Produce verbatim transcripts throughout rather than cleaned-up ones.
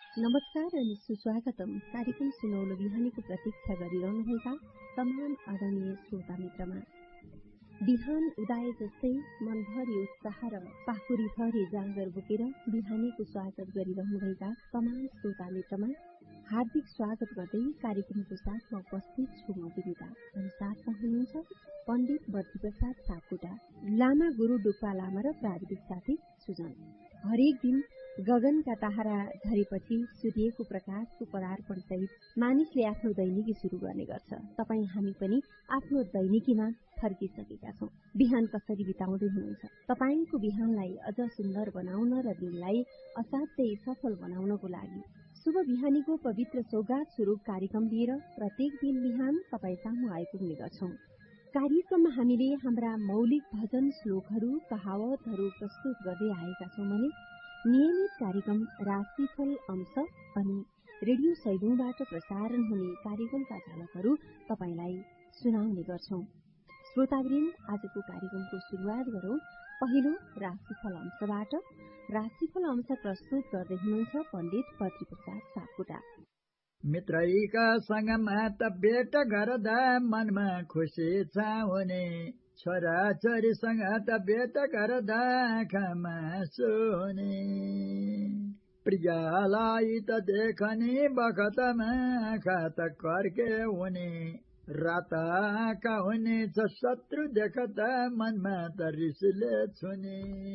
नमस्कार अनि सुस्वागतम। कार्यक्रम सुनौलो बिहानीको प्रतीक्षा गरिरहनुभएका तमाम आदरणीय श्रोता मित्रमा बिहान उदाय जस्तै मनभरि उत्साह र पाखुरीभरि जाँगर बोकेर बिहानीको स्वागत गरिरहनुभएका तमाम श्रोता मित्रमा हार्दिक स्वागत गर्दै कार्यक्रमको साथमा उपस्थित छु म विनिता अनि साथमा हुनुहुन्छ पण्डित बद्रीप्रसाद सापकोटा, लामा गुरु डुक्पा लामा र प्राविधिक साथी सुजन। हरेक दिन गगनका तारा झरेपछि सूर्यको प्रकाशको पदार्पण सहित मानिसले आफ्नो दैनिकी शुरू गर्ने गर्छ। तपाईँ हामी पनि आफ्नो दैनिकीमा फर्किसकेका छौं। बिहान कसरी बिताउँदै हुनुहुन्छ? तपाईंको बिहानलाई अझ सुन्दर बनाउन र दिनलाई असाध्यै सफल बनाउनको लागि शुभ बिहानीको पवित्र सौगात स्वरूप कार्यक्रम लिएर प्रत्येक दिन बिहान तपाईँ सामु आइपुग्ने गर्छौं। कार्यक्रममा हामीले हाम्रा मौलिक भजन श्लोकहरू कहावतहरू प्रस्तुत गर्दै आएका छौं भने नियमित कार्यक्रम राशिफल अंश अनि रेडियो सैलुङबाट प्रसारण हुने कार्यक्रमका झलकहरू तपाईलाई सुनाउने गर्छौं। श्रोतावृन्द, आजको कार्यक्रमको शुरूआत गरौं पहिलो राशिफल अंशबाट। राशिफल अंश प्रस्तुत गर्दै हुनुहुन्छ पण्डित बद्रीप्रसाद सापकोटा। मित्रैका सँगमा त भेट गर्दा मनमा खुसी छ हुने, छोराछोरीसँग त भेट गर्दा आँखामा सुने, प्रियलाई त देखने बखतमा आँखा त कर्के हुने, रात आँखा हुने छ शत्रु देख्दा मनमा त रिसले छुने।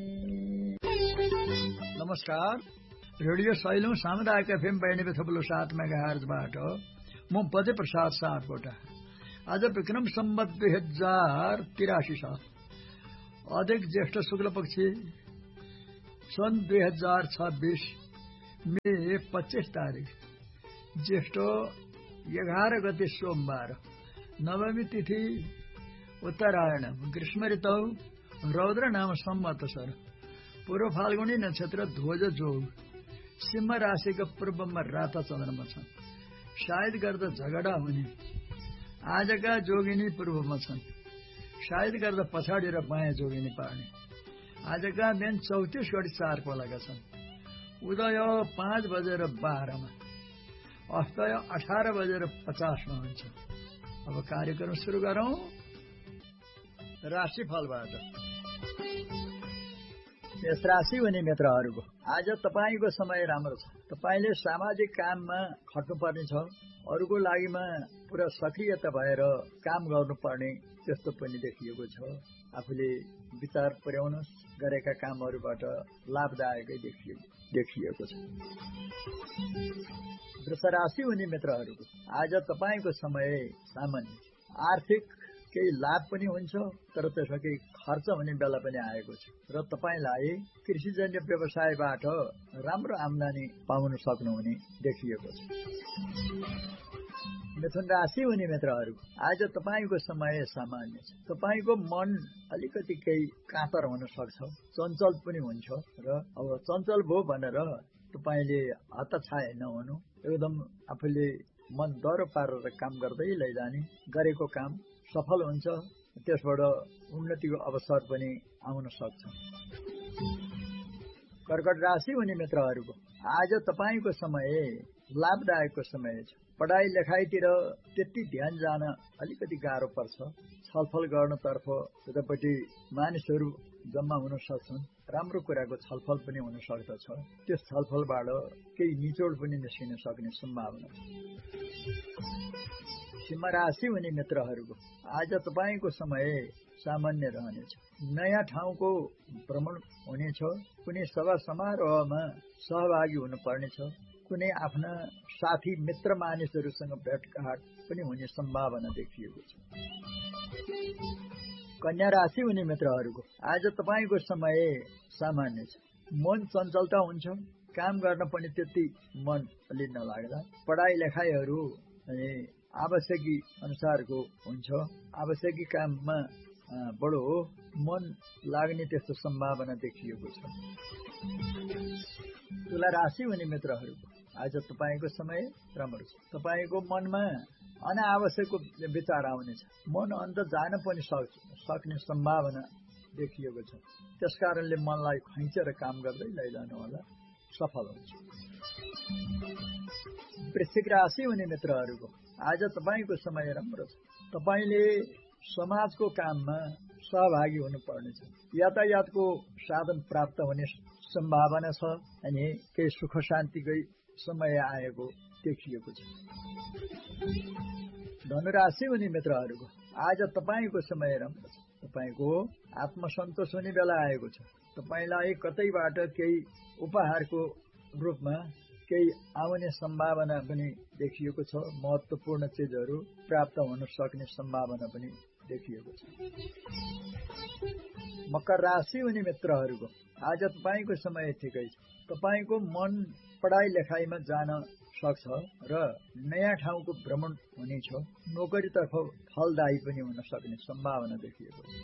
नमस्कार, रेडियो सैलुङ सामुदायिक एफएम बयानब्बे थप्लो सात मेगाहर्जबाट म बद्रीप्रसाद सापकोटा। आज विक्रम सम्वत दुई हजार तिरासी साल अधिक ज्येष्ठ शुक्ल पक्षी सन् दुई हजार छब्बीस मे पच्चीस तारिक ज्येष्ठ एघार गते सोमबार, नवमी तिथि उत्तरायण, ग्रीष्म ऋतु रौद्र नाम संवत्सर, पूर्व फाल्गुनी नक्षत्र ध्वज जोग, सिंह राशिको पूर्वमा राता चन्द्रमा छन्। सायद गर्दा झगडा हुने, आजका जोगिनी पूर्वमा छन्। सायद गर्दा पछाडि र बायाँ जोगिनी पार्ने, आजका बिहान चौतिस गढी चार पलाका छन्। उदय पाँच बजेर बाह्रमा, अस्तय अठार बजेर पचासमा हुन्छ। अब कार्यक्रम सुरु गरौं राशिफलबाट। यस राशि हुने मित्रहरूको आज तपाईको समय राम्रो छ। तपाईले सामाजिक काममा खट्नुपर्ने छ। अरूको लागिमा पुरा सक्रियता भएर काम गर्नुपर्ने त्यस्तो पनि देखिएको छ। आफूले विचार पुर्याउनुहोस्, गरेका कामहरूबाट लाभदायकै देखिएको छ। वृष राशि हुने मित्रहरूको आज तपाईको समय सामान्य, आर्थिक केही लाभ पनि हुन्छ तर त्यसमा केही खर्च हुने बेला पनि आएको छ र तपाईलाई कृषिजन्य व्यवसायबाट राम्रो आम्दानी पाउन सक्नुहुने देखिएको छ। मिथुन राशि हुने मित्रहरू आज तपाईको समय सामान्य छ। तपाईको मन अलिकति केही कातर हुन सक्छ, चञ्चल पनि हुन्छ र अब चञ्चल भयो भनेर तपाईले हतछाय नहुनु, एकदम आफूले मन डरो पारेर काम गर्दै लैजाने, गरेको काम सफल हुन्छ, त्यसबाट उन्नतिको अवसर पनि आउन सक्छ। कर्कट राशि हुने मित्रहरूको आज तपाईको समय लाभदायकको समय छ। पढाइ लेखाइतिर त्यति ध्यान जान अलिकति गाह्रो पर्छ। छलफल गर्नतर्फ यतापट्टि मानिसहरू जम्मा हुन सक्छन्, राम्रो कुराको छलफल पनि हुन सक्दछ। त्यस छलफलबाट केही निचोड पनि निस्किन सक्ने सम्भावना छ। सिंह राशि हुने मित्रहरूको आज तपाईको समय सामान्य रहनेछ। नयाँ ठाउँको भ्रमण हुनेछ, कुनै सभा समारोहमा सहभागी हुनुपर्नेछ, कुनै आफ्ना साथी मित्र मानिसहरूसँग भेटघाट पनि हुने सम्भावना देखिएको छ। कन्या राशि हुने मित्रहरूको आज तपाईको समय सामान्य छ। मन चञ्चलता हुन्छ, काम गर्न पनि त्यति मन अलि नलाग्ला। पढाइ लेखाइहरू अनि आवश्यकी अनुसारको हुन्छ। आवश्यकी काममा बडो मन लाग्ने त्यस्तो सम्भावना देखिएको छ। तुला राशि हुने मित्रहरूको आज तपाईको समय राम्रो छ। तपाईको मनमा अनावश्यक विचार आउनेछ, मन अन्त जान पनि सक्ने सम्भावना देखिएको छ। त्यसकारणले मनलाई खैचेर काम गर्दै लैजानु होला, सफल हुन्छ। वृश्चिक राशि हुने मित्रहरूको आज तपाईको समय राम्रो छ। तपाईले समाजको काममा सहभागी हुनुपर्नेछ। यातायातको साधन प्राप्त हुने सम्भावना छ अनि केही सुख शान्तिकै समय आएको देखिएको छ। धनुराशि हुने मित्रहरूको आज तपाईको समय राम्रो छ। तपाईको आत्मसन्तोष हुने बेला आएको छ। तपाईलाई कतैबाट केही उपहारको रूपमा केही आउने सम्भावना पनि देखिएको छ। महत्त्वपूर्ण चीजहरू प्राप्त हुन सक्ने सम्भावना पनि देखिएको छ। मकर राशि हुने मित्रहरूको आज तपाईको समय ठिकै छ। तपाईको मन पढाइ लेखाइमा जान सक्छ र नयाँ ठाउँको भ्रमण हुनेछ। नोकरीतर्फ फलदायी पनि हुन सक्ने सम्भावना देखिएको छ।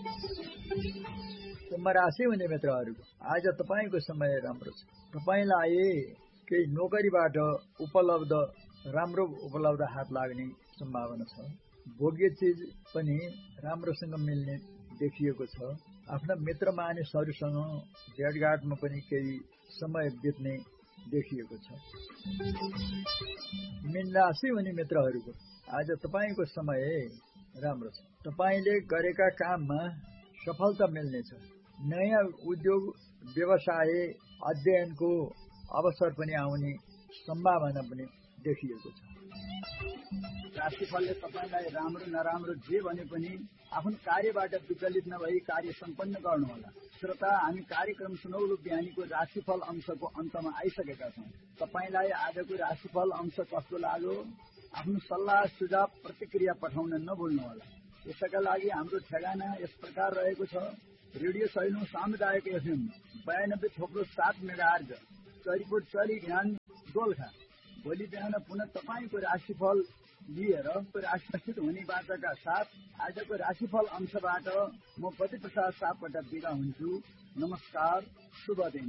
कुम्भ राशि हुने मित्रहरूको आज तपाईको समय राम्रो छ। तपाईलाई केही नोकरीबाट उपलब्ध राम्रो उपलब्ध हात लाग्ने सम्भावना छ। भोग्य चीज पनि राम्रोसँग मिल्ने देखिएको छ। आफ्ना मित्र मानिसहरूसँग भेटघाटमा पनि केही समय बित्ने देखिएको छ। मीन राशि हुने मित्रहरूको आज तपाईको समय राम्रो छ। तपाईले गरेका काममा सफलता मिल्नेछ। नयाँ उद्योग व्यवसाय अध्ययनको अवसर पनि आउने सम्भावना पनि देखिएको छ। राशिफलले तपाईलाई राम्रो नराम्रो जे भने पनि आफ्नो कार्यबाट विचलित नभई कार्य सम्पन्न गर्नुहोला। श्रोता, हामी कार्यक्रम सुनौलो बिहानीको राशिफल अंशको अन्तमा आइसकेका छौँ। तपाईलाई आजको राशिफल अंश कस्तो लाग्यो? आफ्नो सल्लाह सुझाव प्रतिक्रिया पठाउन नभुल्नुहोला। यसका लागि हाम्रो ठेगाना यस प्रकार रहेको छ। रेडियो सैलुङ सामुदायिक एफएम बयानब्बे थोप्लो सात मेगाहर्ज चरीपुर चरी ध्यान दोलखा। भोलि बिहान पुनः तपाईँको राशिफल लिएर राशिसित हुने बाचाका साथ आजको राशिफल अंशबाट म पति प्रसाद सापकोटा बिदा हुन्छु। नमस्कार, शुभ दिन।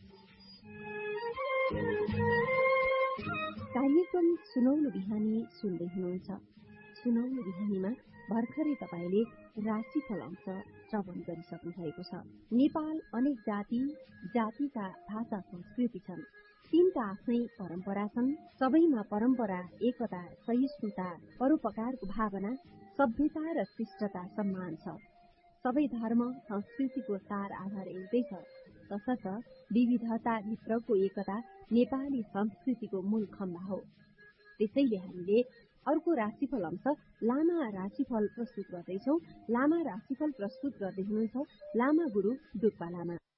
कार्यक्रम सुनौलो बिहानी सुन्दै हुनुहुन्छ। सुनौलो बिहानीमा भर्खरै तपाईले राशिफल अंश श्रवण गरिसक्नु भएको छ। नेपाल अनेक जाति जातिका भाषा संस्कृति छन्। तीनका आफ्नै परम्परा छन्। सबैमा परम्परा, एकता, सहिष्णुता, परोपकारको भावना, सभ्यता र शिष्टता सम्मान छ। सबै धर्म संस्कृतिको सार आधार एउटै छ। तसर्थ विविधता भित्रको एकता नेपाली संस्कृतिको मूल खम्बा हो। त्यसैले हामीले अर्को राशिफल अंश लामा राशिफल प्रस्तुत गर्दैछौ। लामा राशिफल प्रस्तुत गर्दै हुनुहुन्छ लामा गुरु डुक्पा लामा।